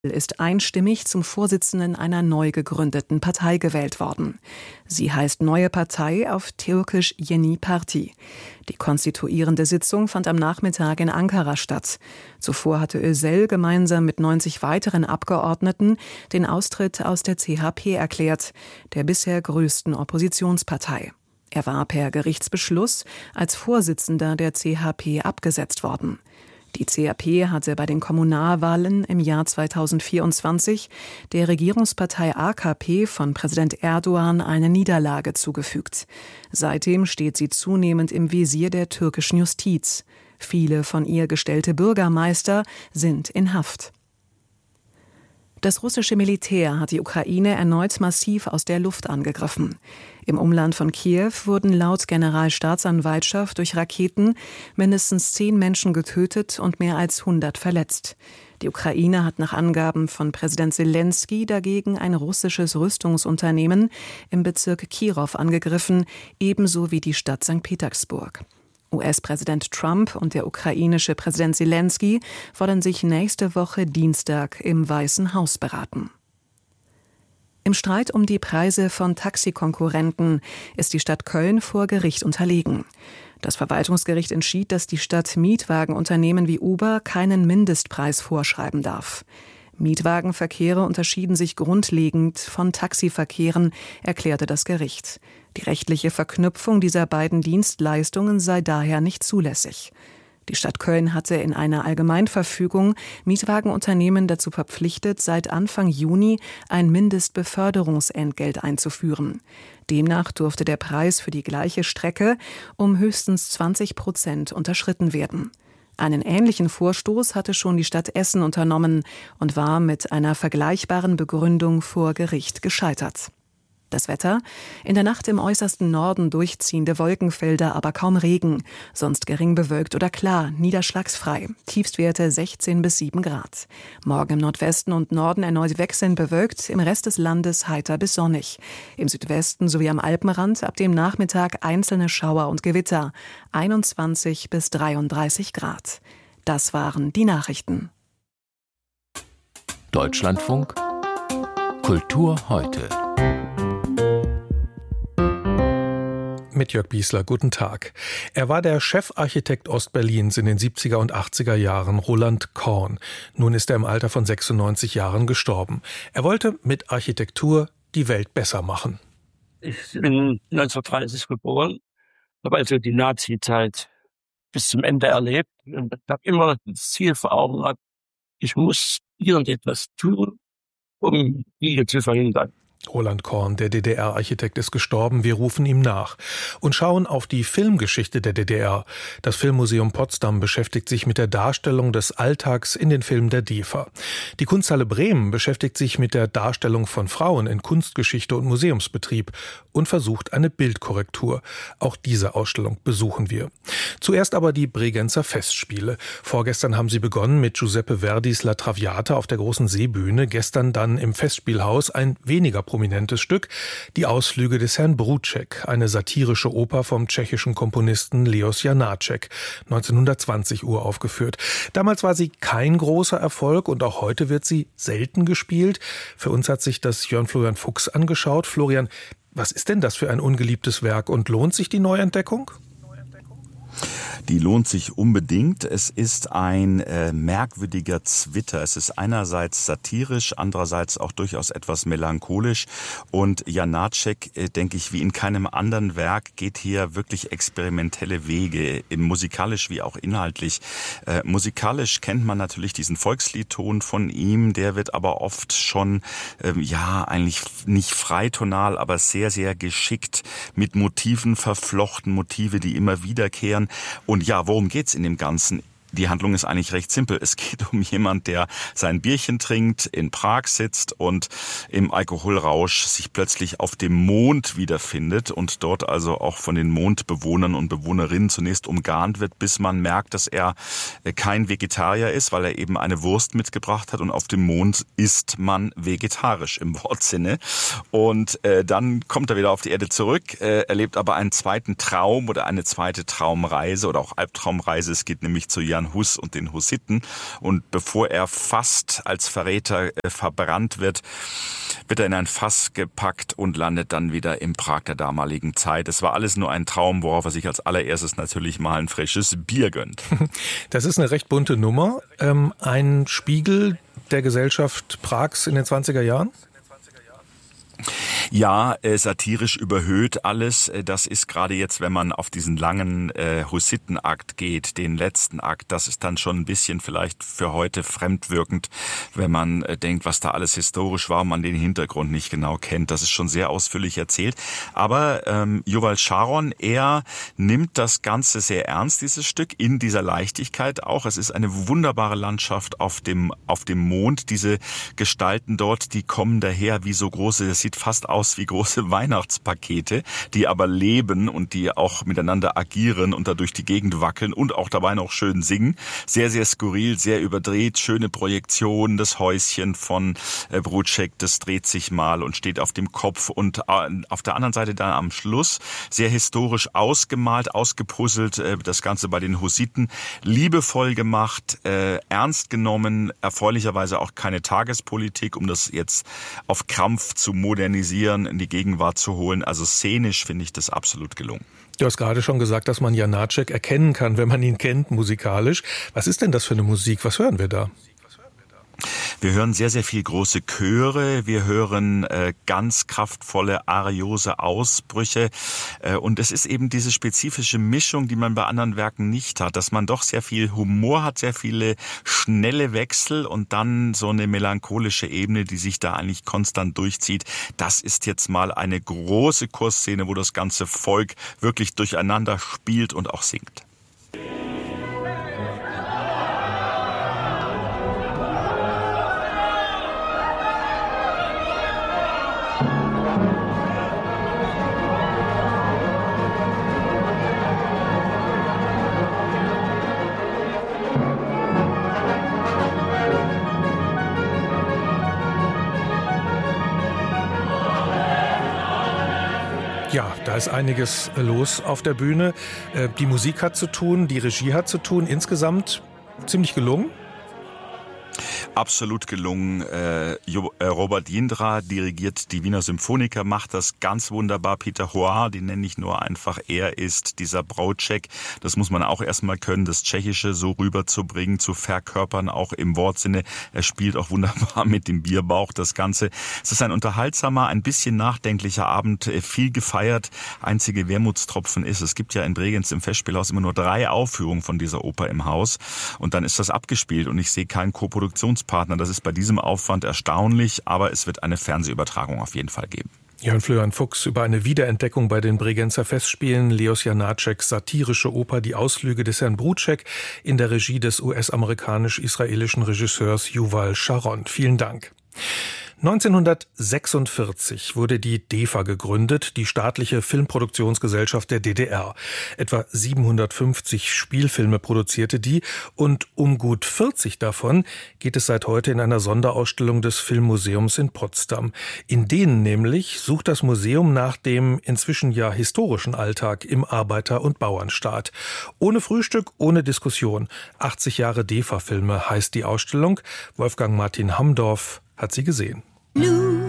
ist einstimmig zum Vorsitzenden einer neu gegründeten Partei gewählt worden. Sie heißt Neue Partei, auf Türkisch Yeni Parti. Die konstituierende Sitzung fand am Nachmittag in Ankara statt. Zuvor hatte Özel gemeinsam mit 90 weiteren Abgeordneten den Austritt aus der CHP erklärt, der bisher größten Oppositionspartei. Er war per Gerichtsbeschluss als Vorsitzender der CHP abgesetzt worden. Die CHP hatte bei den Kommunalwahlen im Jahr 2024 der Regierungspartei AKP von Präsident Erdogan eine Niederlage zugefügt. Seitdem steht sie zunehmend im Visier der türkischen Justiz. Viele von ihr gestellte Bürgermeister sind in Haft. Das russische Militär hat die Ukraine erneut massiv aus der Luft angegriffen. Im Umland von Kiew wurden laut Generalstaatsanwaltschaft durch Raketen mindestens 10 Menschen getötet und mehr als 100 verletzt. Die Ukraine hat nach Angaben von Präsident Selenskyj dagegen ein russisches Rüstungsunternehmen im Bezirk Kirow angegriffen, ebenso wie die Stadt St. Petersburg. US-Präsident Trump und der ukrainische Präsident Selenskyj wollen sich nächste Woche Dienstag im Weißen Haus beraten. Im Streit um die Preise von Taxikonkurrenten ist die Stadt Köln vor Gericht unterlegen. Das Verwaltungsgericht entschied, dass die Stadt Mietwagenunternehmen wie Uber keinen Mindestpreis vorschreiben darf. Mietwagenverkehre unterschieden sich grundlegend von Taxiverkehren, erklärte das Gericht. Die rechtliche Verknüpfung dieser beiden Dienstleistungen sei daher nicht zulässig. Die Stadt Köln hatte in einer Allgemeinverfügung Mietwagenunternehmen dazu verpflichtet, seit Anfang Juni ein Mindestbeförderungsentgelt einzuführen. Demnach durfte der Preis für die gleiche Strecke um höchstens 20% unterschritten werden. Einen ähnlichen Vorstoß hatte schon die Stadt Essen unternommen und war mit einer vergleichbaren Begründung vor Gericht gescheitert. Das Wetter: in der Nacht im äußersten Norden durchziehende Wolkenfelder, aber kaum Regen, sonst gering bewölkt oder klar, niederschlagsfrei. Tiefstwerte 16 bis 7 Grad. Morgen im Nordwesten und Norden erneut wechselnd bewölkt, im Rest des Landes heiter bis sonnig. Im Südwesten sowie am Alpenrand ab dem Nachmittag einzelne Schauer und Gewitter, 21 bis 33 Grad. Das waren die Nachrichten. Deutschlandfunk Kultur heute. Mit Jörg Biesler, guten Tag. Er war der Chefarchitekt Ostberlins in den 70er und 80er Jahren, Roland Korn. Nun ist er im Alter von 96 Jahren gestorben. Er wollte mit Architektur die Welt besser machen. Ich bin 1930 geboren, habe also die Nazi-Zeit bis zum Ende erlebt und habe immer das Ziel vor Augen gehabt, ich muss irgendetwas tun, um Kriege zu verhindern. Roland Korn, der DDR-Architekt, ist gestorben. Wir rufen ihm nach und schauen auf die Filmgeschichte der DDR. Das Filmmuseum Potsdam beschäftigt sich mit der Darstellung des Alltags in den Filmen der DEFA. Die Kunsthalle Bremen beschäftigt sich mit der Darstellung von Frauen in Kunstgeschichte und Museumsbetrieb und versucht eine Bildkorrektur. Auch diese Ausstellung besuchen wir. Zuerst aber die Bregenzer Festspiele. Vorgestern haben sie begonnen mit Giuseppe Verdis La Traviata auf der großen Seebühne. Gestern dann im Festspielhaus ein weniger prominentes Stück, die Ausflüge des Herrn Bruček, eine satirische Oper vom tschechischen Komponisten Leos Janáček, 1920 uraufgeführt. Damals war sie kein großer Erfolg und auch heute wird sie selten gespielt. Für uns hat sich das Jörn Florian Fuchs angeschaut. Florian, was ist denn das für ein ungeliebtes Werk und lohnt sich die Neuentdeckung? Die lohnt sich unbedingt. Es ist ein merkwürdiger Zwitter. Es ist einerseits satirisch, andererseits auch durchaus etwas melancholisch. Und Janáček, denke ich, wie in keinem anderen Werk, geht hier wirklich experimentelle Wege, musikalisch wie auch inhaltlich. Musikalisch kennt man natürlich diesen Volksliedton von ihm. Der wird aber oft schon, eigentlich nicht freitonal, aber sehr, sehr geschickt mit Motiven verflochten, Motive, die immer wiederkehren. Und ja, worum geht's in dem Ganzen? Die Handlung ist eigentlich recht simpel. Es geht um jemand, der sein Bierchen trinkt, in Prag sitzt und im Alkoholrausch sich plötzlich auf dem Mond wiederfindet und dort also auch von den Mondbewohnern und Bewohnerinnen zunächst umgarnt wird, bis man merkt, dass er kein Vegetarier ist, weil er eben eine Wurst mitgebracht hat und auf dem Mond isst man vegetarisch im Wortsinne. Und dann kommt er wieder auf die Erde zurück, erlebt aber einen zweiten Traum oder eine zweite Traumreise oder auch Albtraumreise. Es geht nämlich zu Jan Herrn Hus und den Hussiten. Und bevor er fast als Verräter verbrannt wird, wird er in ein Fass gepackt und landet dann wieder im Prag der damaligen Zeit. Es war alles nur ein Traum, worauf er sich als allererstes natürlich mal ein frisches Bier gönnt. Das ist eine recht bunte Nummer. Ein Spiegel der Gesellschaft Prags in den 20er Jahren? Ja, satirisch überhöht alles. Das ist gerade jetzt, wenn man auf diesen langen Hussitenakt geht, den letzten Akt, das ist dann schon ein bisschen vielleicht für heute fremdwirkend, wenn man denkt, was da alles historisch war und man den Hintergrund nicht genau kennt. Das ist schon sehr ausführlich erzählt. Aber Yuval Sharon, er nimmt das Ganze sehr ernst, dieses Stück, in dieser Leichtigkeit auch. Es ist eine wunderbare Landschaft auf dem Mond. Diese Gestalten dort, die kommen daher wie so große, das sieht fast aus wie große Weihnachtspakete, die aber leben und die auch miteinander agieren und da durch die Gegend wackeln und auch dabei noch schön singen. Sehr, sehr skurril, sehr überdreht, schöne Projektion. Das Häuschen von Bruček, das dreht sich mal und steht auf dem Kopf und auf der anderen Seite dann am Schluss sehr historisch ausgemalt, ausgepuzzelt, das Ganze bei den Hussiten, liebevoll gemacht, ernst genommen, erfreulicherweise auch keine Tagespolitik, um das jetzt auf Krampf zu modernisieren, in die Gegenwart zu holen. Also szenisch finde ich das absolut gelungen. Du hast gerade schon gesagt, dass man Janáček erkennen kann, wenn man ihn kennt, musikalisch. Was ist denn das für eine Musik? Was hören wir da? Wir hören sehr, sehr viel große Chöre, wir hören ganz kraftvolle, ariose Ausbrüche und es ist eben diese spezifische Mischung, die man bei anderen Werken nicht hat, dass man doch sehr viel Humor hat, sehr viele schnelle Wechsel und dann so eine melancholische Ebene, die sich da eigentlich konstant durchzieht. Das ist jetzt mal eine große Chorszene, wo das ganze Volk wirklich durcheinander spielt und auch singt. Ja, da ist einiges los auf der Bühne. Die Musik hat zu tun, die Regie hat zu tun. Insgesamt ziemlich gelungen. Absolut gelungen. Robert Jindra dirigiert die Wiener Symphoniker, macht das ganz wunderbar. Peter Hoár, den nenne ich nur einfach, er ist dieser Bruček. Das muss man auch erstmal können, das Tschechische so rüberzubringen, zu verkörpern, auch im Wortsinne. Er spielt auch wunderbar mit dem Bierbauch das Ganze. Es ist ein unterhaltsamer, ein bisschen nachdenklicher Abend, viel gefeiert. Einzige Wermutstropfen ist, es gibt ja in Bregenz im Festspielhaus immer nur 3 Aufführungen von dieser Oper im Haus und dann ist das abgespielt und ich sehe keinen Koproduktionspartner. Das ist bei diesem Aufwand erstaunlich, aber es wird eine Fernsehübertragung auf jeden Fall geben. Jörn Florian Fuchs über eine Wiederentdeckung bei den Bregenzer Festspielen, Leos Janáčeks satirische Oper Die Ausflüge des Herrn Bruček in der Regie des US-amerikanisch-israelischen Regisseurs Yuval Sharon. Vielen Dank. 1946 wurde die DEFA gegründet, die staatliche Filmproduktionsgesellschaft der DDR. Etwa 750 Spielfilme produzierte die und um gut 40 davon geht es seit heute in einer Sonderausstellung des Filmmuseums in Potsdam. In denen nämlich sucht das Museum nach dem inzwischen ja historischen Alltag im Arbeiter- und Bauernstaat. Ohne Frühstück, ohne Diskussion. 80 Jahre DEFA-Filme heißt die Ausstellung. Wolfgang Martin Hamdorf hat sie gesehen.